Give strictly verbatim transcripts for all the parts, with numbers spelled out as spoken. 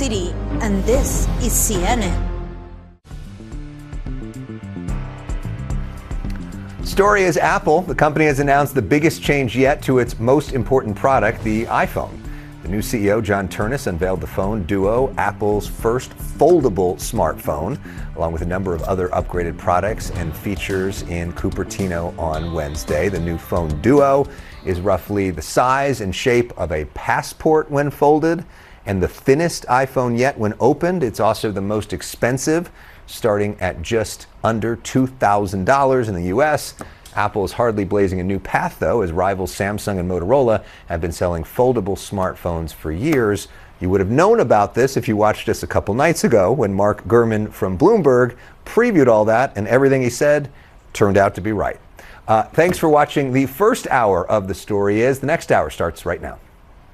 City, and this is C N N. Story is Apple. The company has announced the biggest change yet to its most important product, the iPhone. The new C E O, John Ternus, unveiled the phone Duo, Apple's first foldable smartphone, along with a number of other upgraded products and features in Cupertino on Wednesday. The new phone Duo is roughly the size and shape of a passport when folded, and the thinnest iPhone yet when opened. It's also the most expensive, starting at just under two thousand dollars in the U S Apple is hardly blazing a new path, though, as rivals Samsung and Motorola have been selling foldable smartphones for years. You would have known about this if you watched us a couple nights ago when Mark Gurman from Bloomberg previewed all that, and everything he said turned out to be right. Uh, thanks for watching the first hour of The Story Is. The next hour starts right now.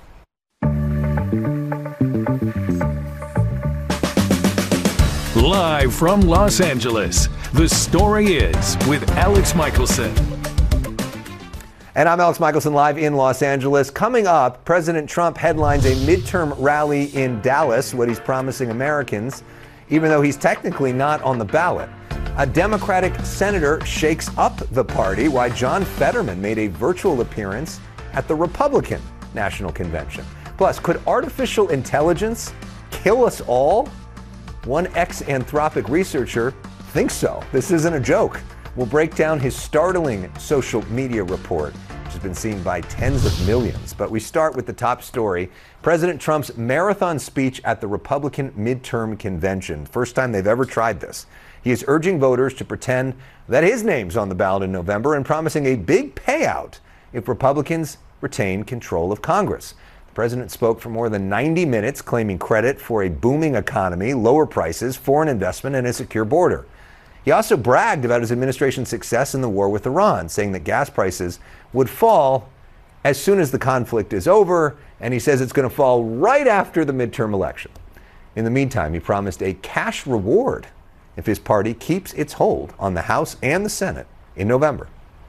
Live from Los Angeles, The Story Is with Alex Michelson. And I'm Alex Michelson, live in Los Angeles. Coming up, President Trump headlines a midterm rally in Dallas, what he's promising Americans, even though he's technically not on the ballot. A Democratic senator shakes up the party, while John Fetterman made a virtual appearance at the Republican National Convention. Plus, could artificial intelligence kill us all? One ex-Anthropic researcher thinks so. This isn't a joke. We'll break down his startling social media report, which has been seen by tens of millions. But we start with the top story. President Trump's marathon speech at the Republican midterm convention. First time they've ever tried this. He is urging voters to pretend that his name's on the ballot in November and promising a big payout if Republicans retain control of Congress. The president spoke for more than ninety minutes, claiming credit for a booming economy, lower prices, foreign investment, and a secure border. He also bragged about his administration's success in the war with Iran, saying that gas prices would fall as soon as the conflict is over, and he says it's going to fall right after the midterm election. In the meantime, he promised a cash reward if his party keeps its hold on the House and the Senate in November.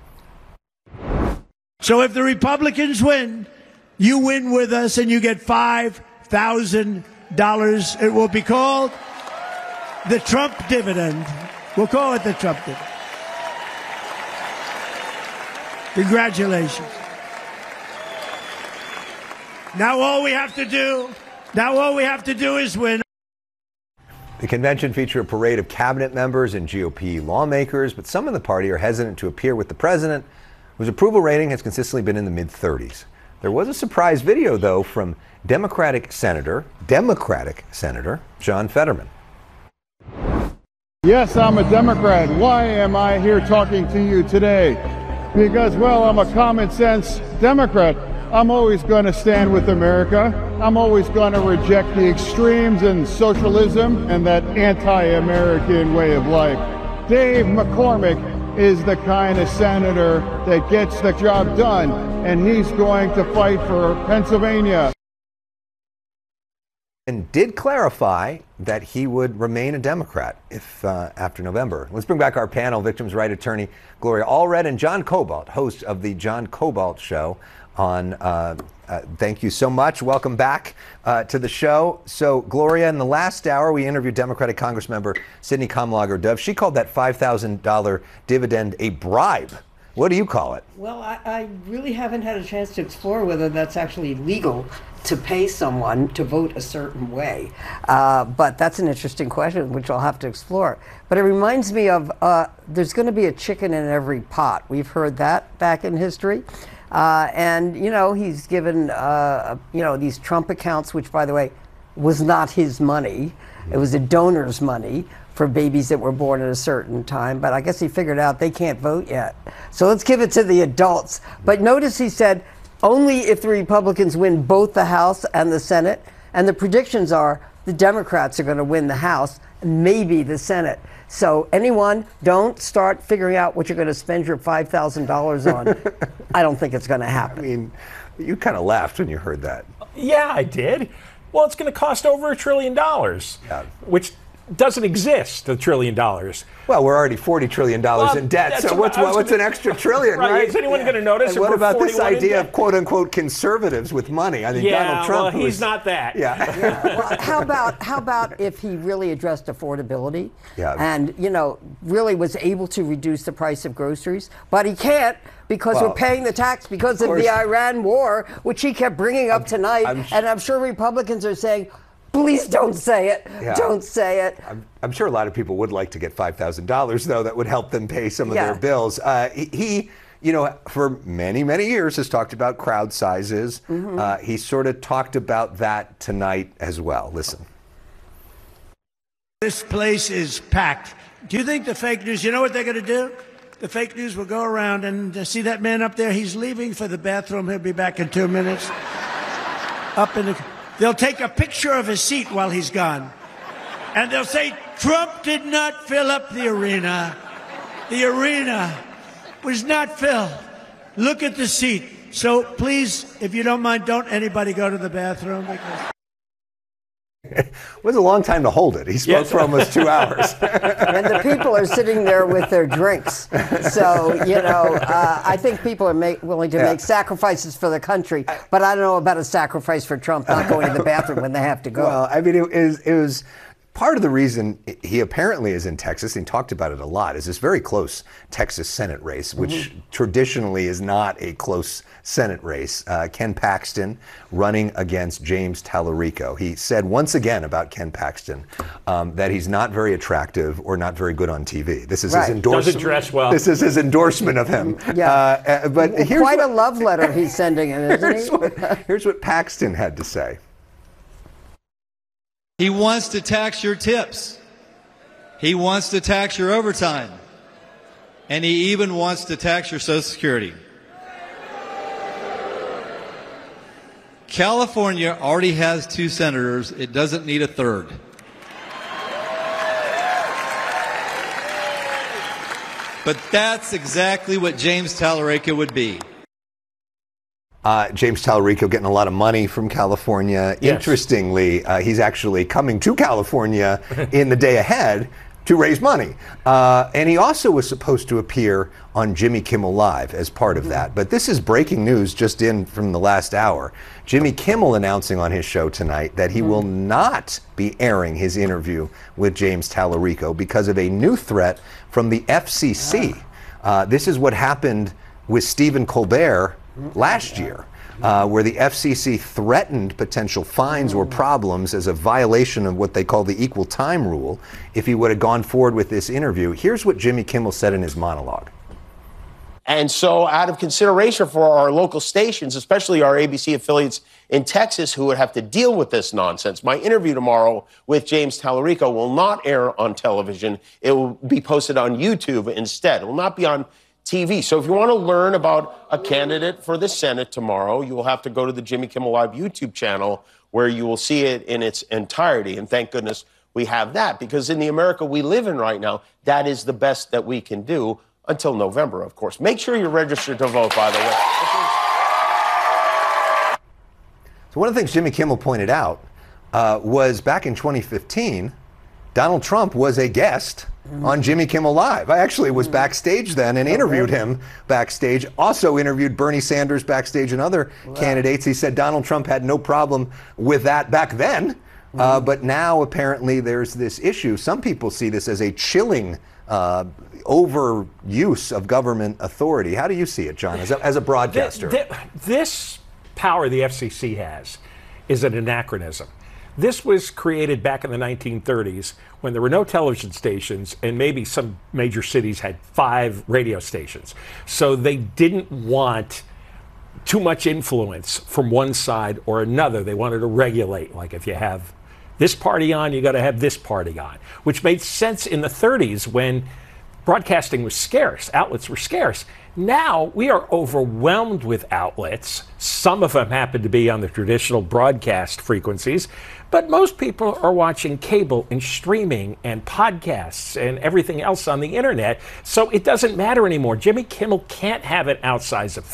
So if the Republicans win, you win with us and you get five thousand dollars. It will be called the Trump dividend. We'll call it the Trump dividend. Congratulations. Now all we have to do, now all we have to do is win. The convention featured a parade of cabinet members and G O P lawmakers, but some in the party are hesitant to appear with the president, whose approval rating has consistently been in the mid thirties. There was a surprise video, though, from Democratic Senator, Democratic Senator John Fetterman. Yes, I'm a Democrat. Why am I here talking to you today? Because, well, I'm a common sense Democrat. I'm always going to stand with America. I'm always going to reject the extremes and socialism and that anti-American way of life. Dave McCormick is the kind of senator that gets the job done, and he's going to fight for Pennsylvania. And did clarify that he would remain a Democrat if uh, after November. Let's bring back our panel, victims' right attorney Gloria Allred and John Cobalt, host of the John Cobalt Show on uh, uh, thank you so much. Welcome back uh, to the show. So, Gloria, in the last hour, we interviewed Democratic Congressmember Sidney Kamlager-Dove. She called that five thousand dollars dividend a bribe. What do you call it? Well, I, I really haven't had a chance to explore whether that's actually legal to pay someone to vote a certain way. Uh, but that's an interesting question, which I'll have to explore. But it reminds me of uh, there's going to be a chicken in every pot. We've heard that back in history. Uh, and, you know, he's given, uh, you know, these Trump accounts, which, by the way, was not his money. It was a donor's money for babies that were born at a certain time. But I guess he figured out they can't vote yet. So let's give it to the adults. But notice he said only if the Republicans win both the House and the Senate. And the predictions are the Democrats are going to win the House, and maybe the Senate. So anyone, don't start figuring out what you're going to spend your five thousand dollars on. I don't think it's going to happen. I mean, you kind of laughed when you heard that. Yeah, I did. Well, it's going to cost over a trillion dollars, yeah. which doesn't exist, the trillion dollars. Well, we're already forty trillion dollars Well, in debt, so what's what what's gonna, an extra trillion, right? right? Is anyone yeah. going to notice? And if what we're about this idea of quote-unquote conservatives with money? I think yeah, Donald Trump well, he's was, not that. Yeah. Well, how about how about if he really addressed affordability yeah. and, you know, really was able to reduce the price of groceries? But he can't because well, we're paying the tax because of, of the Iran war, which he kept bringing up I'm, tonight. I'm, and I'm sure Republicans are saying, please don't say it. Yeah. Don't say it. I'm, I'm sure a lot of people would like to get five thousand dollars, though. That would help them pay some of yeah. their bills. Uh, he, he, you know, for many, many years has talked about crowd sizes. Mm-hmm. Uh, he sort of talked about that tonight as well. Listen. This place is packed. Do you think the fake news, you know what they're going to do? The fake news will go around and uh, see that man up there? He's leaving for the bathroom. He'll be back in two minutes. Up in the... They'll take a picture of his seat while he's gone. And they'll say, Trump did not fill up the arena. The arena was not filled. Look at the seat. So please, if you don't mind, don't anybody go to the bathroom. Because It was a long time to hold it. He spoke yes. for almost two hours. And the people are sitting there with their drinks. So, you know, uh, I think people are make, willing to yeah. make sacrifices for the country. But I don't know about a sacrifice for Trump not going to the bathroom when they have to go. Well, I mean, it, it, was, it was part of the reason he apparently is in Texas, and he talked about it a lot, is this very close Texas Senate race, which mm-hmm. traditionally is not a close Senate race. Uh, Ken Paxton running against James Tallarico. He said once again about Ken Paxton um, that he's not very attractive or not very good on T V. This is right. his endorsement. Doesn't dress well. This is his endorsement of him. Yeah. Uh, but well, here's quite what, a love letter he's sending him, isn't here's he? What, here's what Paxton had to say. He wants to tax your tips. He wants to tax your overtime. And he even wants to tax your Social Security. California already has two senators. It doesn't need a third. But that's exactly what James Tallarico would be. Uh, James Tallarico getting a lot of money from California. Yes. Interestingly, uh, he's actually coming to California in the day ahead to raise money. Uh, and he also was supposed to appear on Jimmy Kimmel Live as part of that. But this is breaking news just in from the last hour. Jimmy Kimmel announcing on his show tonight that he mm. will not be airing his interview with James Tallarico because of a new threat from the F C C. Uh, this is what happened with Stephen Colbert last year, uh, where the F C C threatened potential fines or problems as a violation of what they call the equal time rule if he would have gone forward with this interview. Here's what Jimmy Kimmel said in his monologue. And so out of consideration for our local stations, especially our A B C affiliates in Texas who would have to deal with this nonsense, my interview tomorrow with James Tallarico will not air on television. It will be posted on YouTube instead. It will not be on T V. So if you want to learn about a candidate for the Senate tomorrow, you will have to go to the Jimmy Kimmel Live YouTube channel where you will see it in its entirety. And thank goodness we have that, because in the America we live in right now, that is the best that we can do until November, of course. Make sure you're registered to vote, by the way. So one of the things Jimmy Kimmel pointed out uh, was back in twenty fifteen, Donald Trump was a guest mm-hmm. on Jimmy Kimmel Live. I actually was backstage then and interviewed him backstage. Also interviewed Bernie Sanders backstage and other wow. candidates. He said Donald Trump had no problem with that back then. Mm-hmm. Uh, but now apparently there's this issue. Some people see this as a chilling uh, overuse of government authority. How do you see it, John, as a, as a broadcaster? The, the, this power the F C C has is an anachronism. This was created back in the nineteen thirties when there were no television stations and maybe some major cities had five radio stations. So they didn't want too much influence from one side or another. They wanted to regulate, like if you have this party on, you got to have this party on, which made sense in the thirties when broadcasting was scarce, outlets were scarce. Now we are overwhelmed with outlets. Some of them happen to be on the traditional broadcast frequencies, but most people are watching cable and streaming and podcasts and everything else on the internet, so it doesn't matter anymore. Jimmy Kimmel can't have an outsized effect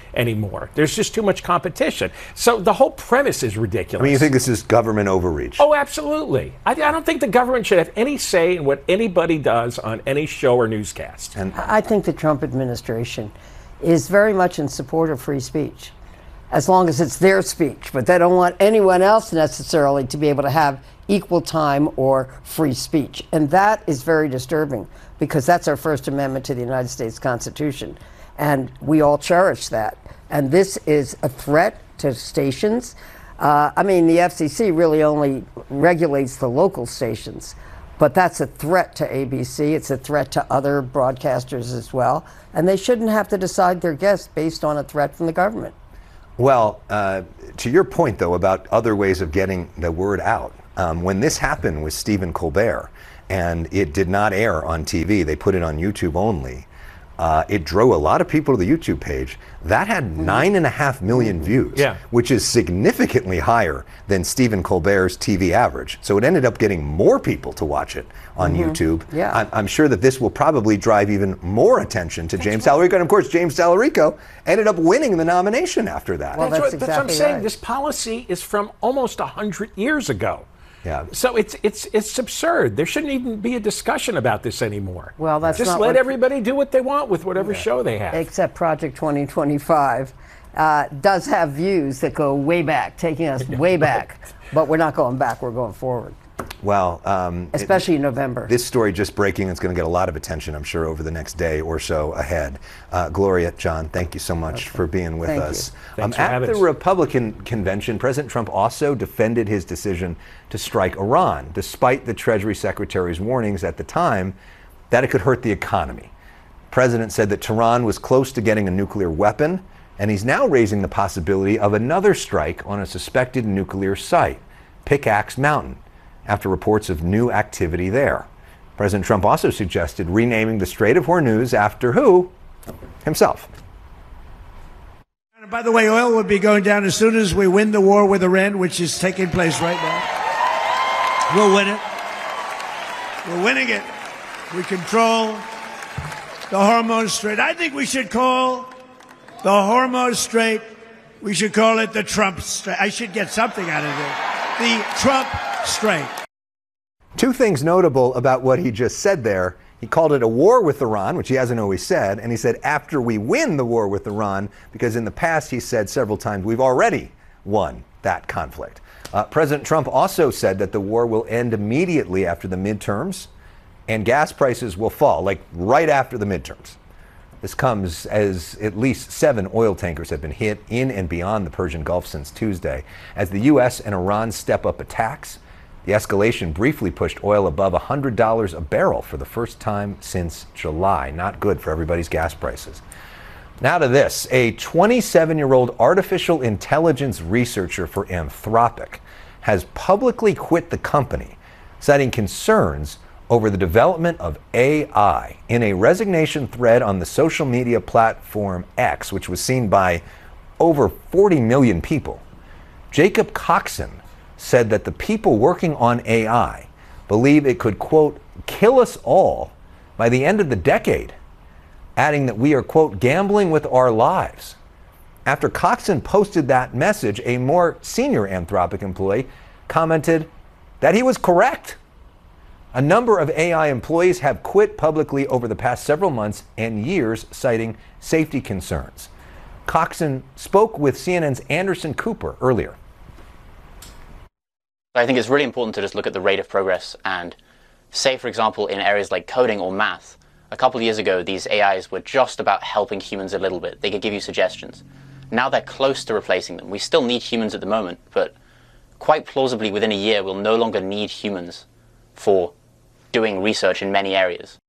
anymore. There's just too much competition. So the whole premise is ridiculous. I mean, you think this is government overreach? Oh, absolutely. I, I don't think the government should have any say in what anybody does on any show or newscast. And I think the Trump administration is very much in support of free speech, as long as it's their speech. But they don't want anyone else necessarily to be able to have equal time or free speech. And that is very disturbing, because that's our First Amendment to the United States Constitution. And we all cherish that. And this is a threat to stations. Uh, I mean, the F C C really only regulates the local stations, but that's a threat to A B C. It's a threat to other broadcasters as well. And they shouldn't have to decide their guests based on a threat from the government. Well, uh, to your point, though, about other ways of getting the word out, um, when this happened with Stephen Colbert and it did not air on T V, they put it on YouTube only, uh, it drew a lot of people to the YouTube page. That had nine and a half million views, yeah. which is significantly higher than Stephen Colbert's T V average. So it ended up getting more people to watch it on mm-hmm. YouTube. Yeah. I'm, I'm sure that this will probably drive even more attention to that's James right. Tallarico. And of course, James Tallarico ended up winning the nomination after that. Well, that's, that's, what, exactly that's what I'm saying. Right. This policy is from almost one hundred years ago. Yeah. So it's it's it's absurd. There shouldn't even be a discussion about this anymore. Well, that's just not let what, everybody do what they want with whatever yeah. show they have. Except Project twenty twenty-five uh, does have views that go way back, taking us way back. But we're not going back. We're going forward. Well, um, especially it, in November. This story just breaking. It's going to get a lot of attention, I'm sure, over the next day or so ahead. Uh, Gloria, John, thank you so much okay. for being with thank us. Um, at the us. Republican convention, President Trump also defended his decision to strike Iran, despite the Treasury Secretary's warnings at the time that it could hurt the economy. The President said that Tehran was close to getting a nuclear weapon, and he's now raising the possibility of another strike on a suspected nuclear site, Pickaxe Mountain, after reports of new activity there. President Trump also suggested renaming the Strait of Hormuz after who? Himself. And by the way, oil will be going down as soon as we win the war with Iran, which is taking place right now. We'll win it. We're winning it. We control the Hormuz Strait. I think we should call the Hormuz Strait, we should call it the Trump Strait. I should get something out of it. The Trump Strait. Two things notable about what he just said there. He called it a war with Iran, which he hasn't always said, and he said after we win the war with Iran, because in the past he said several times we've already won that conflict. Uh, President Trump also said that the war will end immediately after the midterms and gas prices will fall, like right after the midterms. This comes as at least seven oil tankers have been hit in and beyond the Persian Gulf since Tuesday. As the U S and Iran step up attacks, the escalation briefly pushed oil above one hundred dollars a barrel for the first time since July. Not good for everybody's gas prices. Now to this. A twenty-seven-year-old artificial intelligence researcher for Anthropic has publicly quit the company, citing concerns over the development of A I. In a resignation thread on the social media platform X, which was seen by over forty million people, Jacob Coxon said that the people working on A I believe it could, quote, kill us all by the end of the decade, adding that we are, quote, gambling with our lives. After Coxon posted that message, a more senior Anthropic employee commented that he was correct. A number of A I employees have quit publicly over the past several months and years, citing safety concerns. Coxon spoke with C N N's Anderson Cooper earlier. I think it's really important to just look at the rate of progress and say, for example, in areas like coding or math, a couple of years ago, these A Is were just about helping humans a little bit. They could give you suggestions. Now they're close to replacing them. We still need humans at the moment, but quite plausibly within a year, we'll no longer need humans for doing research in many areas.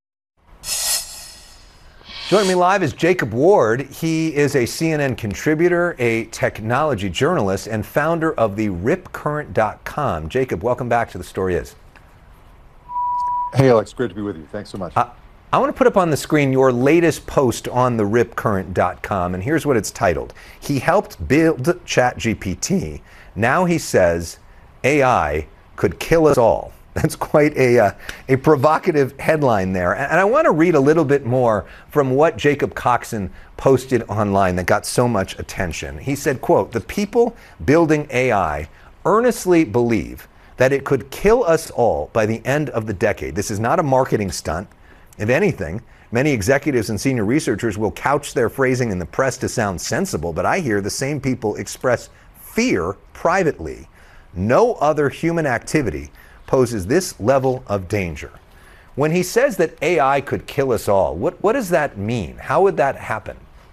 Joining me live is Jacob Ward. He is a C N N contributor, a technology journalist, and founder of the rip current dot com. Jacob, welcome back to The Story Is. Hey, Alex, great to be with you. Thanks so much. Uh, I want to put up on the screen your latest post on the rip current dot com, and here's what it's titled. He helped build ChatGPT. Now he says A I could kill us all. That's quite a, uh, a provocative headline there. And I want to read a little bit more from what Jacob Coxon posted online that got so much attention. He said, quote, "The people building A I earnestly believe that it could kill us all by the end of the decade. This is not a marketing stunt. If anything, many executives and senior researchers will couch their phrasing in the press to sound sensible, but I hear the same people express fear privately. No other human activity poses this level of danger." When he says that A I could kill us all, what, what does that mean? How would that happen?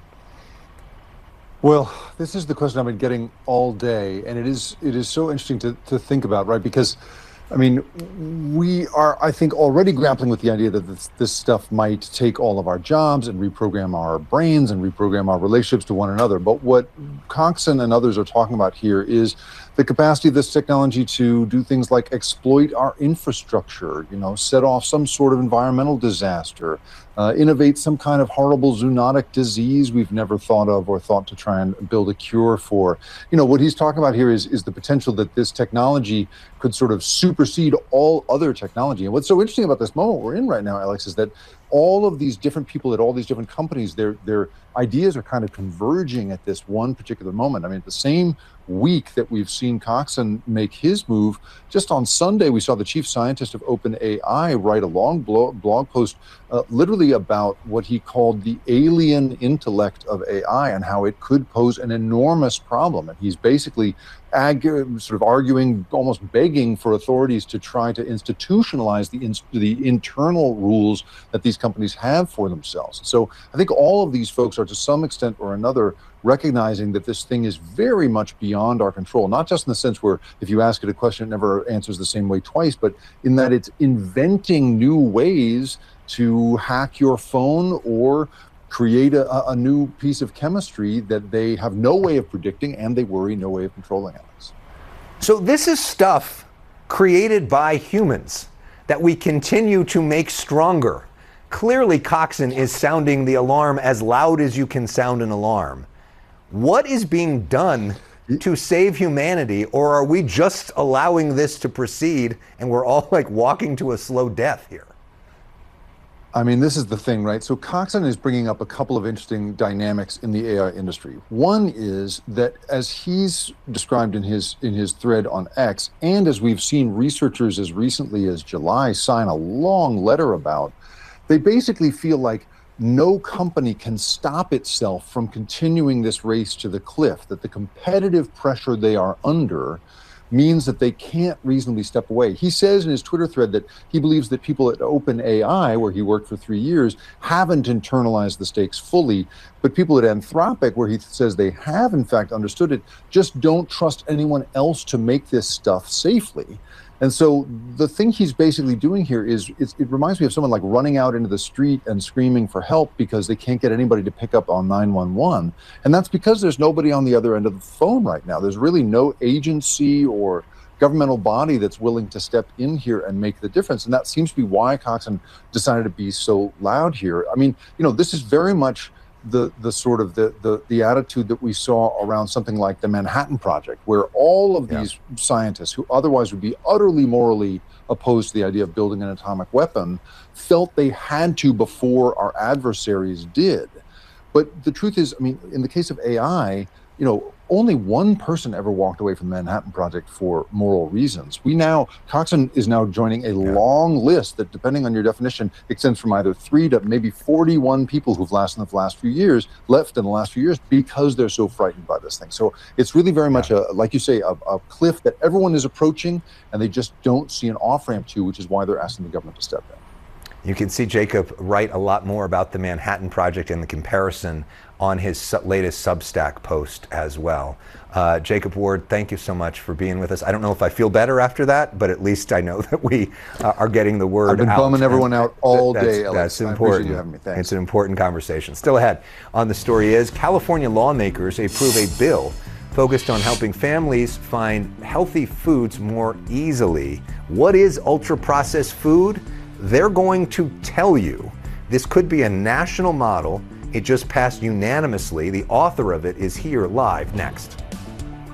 Well, this is the question I've been getting all day, and it is it is so interesting to, to think about, right? Because, I mean, we are, I think, already grappling with the idea that this, this stuff might take all of our jobs and reprogram our brains and reprogram our relationships to one another. But what Coxon and others are talking about here is the capacity of this technology to do things like exploit our infrastructure, you know, set off some sort of environmental disaster, uh, innovate some kind of horrible zoonotic disease we've never thought of or thought to try and build a cure for. You know, what he's talking about here is, is the potential that this technology could sort of supersede all other technology. And what's so interesting about this moment we're in right now, Alex, is that all of these different people at all these different companies, their their ideas are kind of converging at this one particular moment. I mean, the same week that we've seen Coxon make his move, just on Sunday, we saw the chief scientist of OpenAI write a long blog, blog post uh, literally about what he called the alien intellect of A I and how it could pose an enormous problem. And he's basically ag- sort of arguing, almost begging for authorities to try to institutionalize the, in- the internal rules that these companies have for themselves. So I think all of these folks are to some extent or another recognizing that this thing is very much beyond our control, not just in the sense where if you ask it a question, it never answers the same way twice, but in that it's inventing new ways to hack your phone or create a, a new piece of chemistry that they have no way of predicting and they worry no way of controlling, Alex. So this is stuff created by humans that we continue to make stronger. Clearly, Coxon is sounding the alarm as loud as you can sound an alarm. What is being done to save humanity, or are we just allowing this to proceed and we're all like walking to a slow death here? I mean, this is the thing, right? So Coxon is bringing up a couple of interesting dynamics in the A I industry. One is that, as he's described in his in his thread on X, and as we've seen researchers as recently as July sign a long letter about, they basically feel like no company can stop itself from continuing this race to the cliff, that the competitive pressure they are under means that they can't reasonably step away. He says in his Twitter thread that he believes that people at OpenAI, where he worked for three years, haven't internalized the stakes fully, but people at Anthropic, where he says they have in fact understood it, just don't trust anyone else to make this stuff safely. And so the thing he's basically doing here is, it's, it reminds me of someone like running out into the street and screaming for help because they can't get anybody to pick up on nine one one. And that's because there's nobody on the other end of the phone right now. There's really no agency or governmental body that's willing to step in here and make the difference. And that seems to be why Coxon decided to be so loud here. I mean, you know, this is very much the the sort of the, the the attitude that we saw around something like the Manhattan Project, where all of these yeah. scientists who otherwise would be utterly morally opposed to the idea of building an atomic weapon felt they had to before our adversaries did. But the truth is, I mean, in the case of A I, you know, only one person ever walked away from the Manhattan Project for moral reasons. We now, Coxon is now joining a yeah. long list that, depending on your definition, extends from either three to maybe forty-one people who've lasted in the last few years, left in the last few years because they're so frightened by this thing. So it's really very much, yeah. a, like you say, a, a cliff that everyone is approaching and they just don't see an off-ramp to, which is why they're asking the government to step in. You can see Jacob write a lot more about the Manhattan Project and the comparison on his su- latest Substack post as well. Uh, Jacob Ward, thank you so much for being with us. I don't know if I feel better after that, but at least I know that we uh, are getting the word out. I've been out. bumming everyone out all that's, day, Alex. That's important. I appreciate you having me. Thanks. It's an important conversation. Still ahead on The Story is, California lawmakers approve a bill focused on helping families find healthy foods more easily. What is ultra-processed food? They're going to tell you. This could be a national model. It just passed unanimously. The author of it is here live next.